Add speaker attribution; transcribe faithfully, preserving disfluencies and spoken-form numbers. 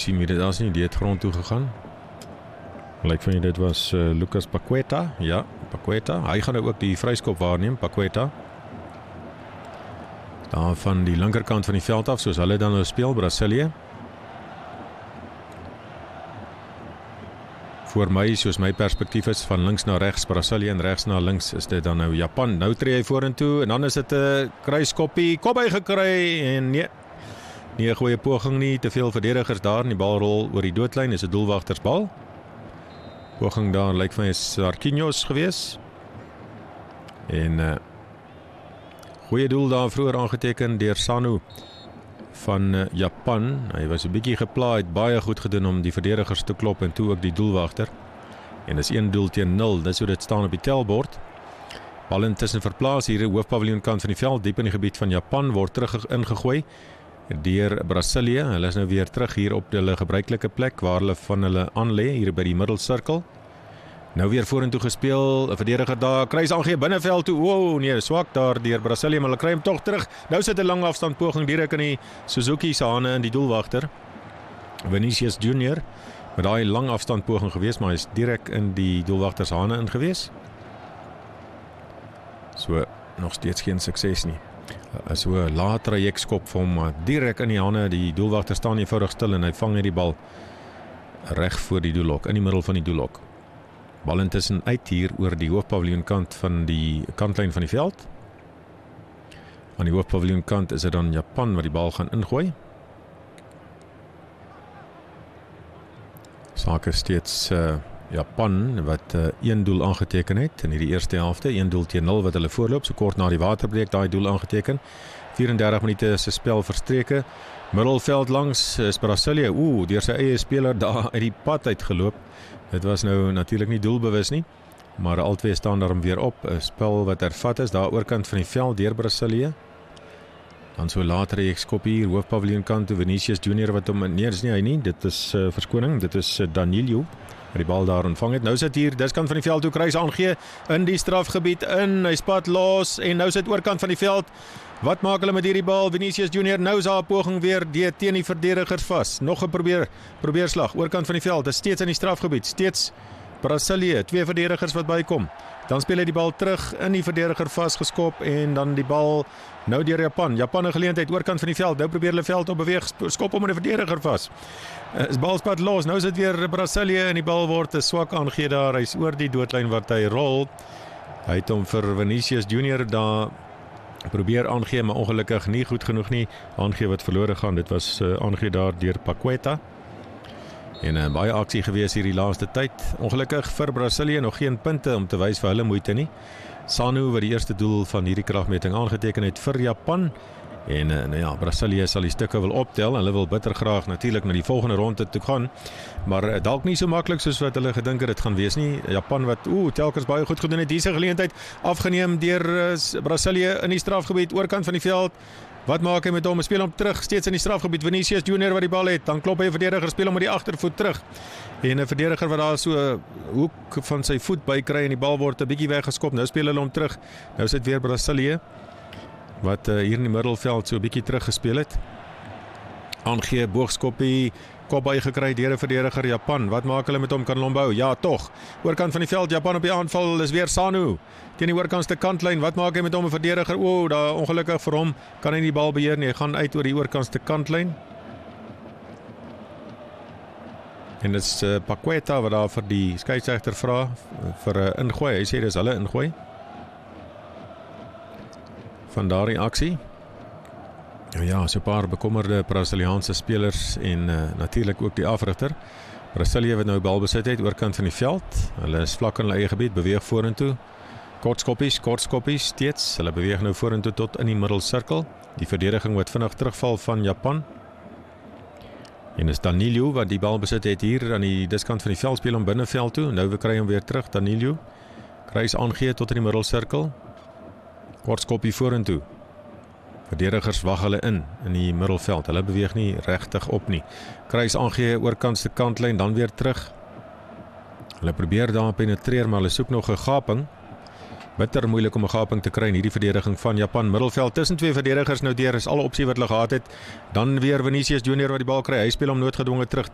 Speaker 1: sien wie dit is nie, die het grond toe gegaan. Lyk van jy, dit was uh, Lucas Paqueta, ja, Paqueta, hy gaan nou ook die vryskop waarneem, Paqueta. Daar van die linkerkant van die veld af, soos hulle dan nou speel, Brasilië. Voor my, soos my perspektief is, van links na regs, Brasilië en regs na links, is dit dan nou Japan. Nou tree hy vorentoe, en dan is dit 'n uh, kruiskoppie, kop hy gekry, en nee, nie 'n goeie poging nie, te veel verdedigers daar, en die bal rol oor die doodlyn, is 'n doelwagtersbal. Poging daar, lyk van is Arquinhos gewees. En uh, goeie doel daar vroeër aangeteken deur Sano van uh, Japan. Hy was 'n bietjie gepla, het baie goed gedoen om die verdedigers te klop en toe ook die doelwagter. En dis een doel teen nul, dis hoe dit staan op die telbord. Bal intussen verplaas hier in die hoofpaviljoen kant van die veld, diep in die gebied van Japan, word terug ingegooi deur Brasilië. Hulle is nou weer terug hier op hulle gebruikelike plek waar hulle van hulle aanlê, hier by die middelsirkel. Nou weer vorentoe gespeel, 'n verdediger daar, kruis aangee binneveld toe. Wow, nee, swak daar deur Brasilië, maar hulle kry hom tog terug. Nou sit 'n lang afstand poging direk in die Suzuki se hande in die doelwagter. Vinicius Junior, met daai lang afstand poging gewees, maar hy is direk in die doelwagter se hande in gewees. So nog steeds geen sukses nie. So 'n laat trajekskop vir hom direk in die hande, die doelwagter staan eenvoudig stil en hy vang net die bal reg voor die doellok, in die middel van die doellok. Bal intussen uit hier oor die hoofpaviljoenkant van die kantlyn van die veld. Aan die hoofpaviljoenkant is dit dan Japan wat die bal gaan ingooi. Sake steeds uh, Japan wat uh, een doel aangeteken het in die eerste helfte, een doel teen nul wat hulle voorloop, so kort na die waterbreek daai doel aangeteken. vyf en dertig minute se spel verstreke. Middelveld langs is Brasilië, ooh, deur sy eie speler daar uit die pad uitgeloop. Dit was nou natuurlik nie doelbewus nie, maar albei staan daarom weer op. 'n Spel wat hervat is daar oorkant van die veld deur Brasilië. Dan so later ek skop hier hoofpaviljoenkant toe Vinicius Junior wat hom nee, dis nie hy nie. Dit is uh, verskoning, dit is uh, Danilo wat die bal daar ontvang het. Nou sit hier diskant van die veld toe kruis aangee in die strafgebied in. Hy spat los en nou sit oorkant van die veld. Wat maak hulle met hierdie bal? Vinicius Junior, nou is daar 'n poging weer die teen die verdedigers vas. Nog 'n probeer probeerslag oorkant van die veld. Is steeds in die strafgebied. Steeds Brasilië, twee verdedigers wat bykom. Dan speel hy die bal terug in die verdediger vasgeskop en dan die bal nou deur Japan. Japan 'n geleentheid oorkant van die veld. Nou probeer hulle veld op beweeg, skop hom in 'n verdediger vas. Is balspat los. Nou is dit weer Brasilië en die bal word te swak aangegee daar. Hy's oor die doodlyn wat hy rol. Hy het hom vir Vinicius Junior daar probeer aangee, maar ongelukkig nie goed genoeg nie. Aangee wat verlore gaan. Dit was uh, aangee daar deur Paqueta. En uh, baie aksie gewees hier die laaste tyd. Ongelukkig vir Brasilië nog geen punte om te wys vir hulle moeite nie. Sano wat die eerste doel van hierdie kragmeting aangeteken het vir Japan. En uh, nou ja, Brasilië sal die stukke wil optel. Hulle wil bitter graag natuurlik na die volgende ronde toe gaan. Maar uh, dalk nie so maklik soos wat hulle gedink het dit gaan wees nie. Japan wat ooh, telkens baie goed gedoen het. Hierdie geleentheid afgeneem deur uh, Brasilië in die strafgebied oorkant van die veld. Wat maak hy met hom? Hy speel hom terug, steeds in die strafgebied. Vinicius Junior wat die bal het. Dan klop hy 'n verdediger, speel hom met die agtervoet terug. En 'n verdediger wat daar so 'n hoek van sy voet by kry en die bal word 'n bietjie weggeskop. Nou speel hulle hom terug. Nou sit weer Brasilië wat uh, hier in die middelveld so 'n bietjie terug gespeel het. Aangee boogskoppie, kop by gekry deur 'n verdediger Japan. Wat maak hulle met hom? Kan hulle hom bou? Ja, tog. Oorkant van die veld, Japan op die aanval is weer Sano. Teen die oorkantste kantlyn, wat maak hy met hom 'n verdediger? O, oh, daar ongelukkig vir hom kan hy nie die bal beheer nie. Hy gaan uit oor die oorkantste kantlyn. En dit is uh, Paqueta wat daar vir die skeieregter vra vir 'n uh, ingooi. Hy sê dis hulle ingooi. Van daardie aksie. Ja, so 'n paar bekommerde Brasiliaanse spelers en uh, natuurlik ook die afrigter. Brasilië wat nou bal besit het oorkant van die veld. Hulle is vlak in hulle eie gebied, beweeg vorentoe. Kortskoppies, kortskoppies steeds. Hulle beweeg nou vorentoe tot in die middelsirkel. Die verdediging wat vinnig terugval van Japan. En is Danilo wat die bal besit het hier aan die diskant van die veld, speel hom binneveld toe. Nou we kry hom weer terug, Danilo. Kruis aangee tot in die middelsirkel. Kortskoppie vorentoe. Verdedigers wag hulle in, in die middelveld. Hulle beweeg nie regtig op nie. Kruis aangee oorkantste kantlyn, dan weer terug. Hulle probeer daar penetreer, maar hulle soek nog 'n gaping. Bitter moeilik om 'n gaping te kry in hierdie verdediging van Japan. Middelveld tussen twee verdedigers nou deur is alle opsie wat hulle gehad het. Dan weer Vinicius Junior wat die bal kry. Hy speel hom noodgedwonge terug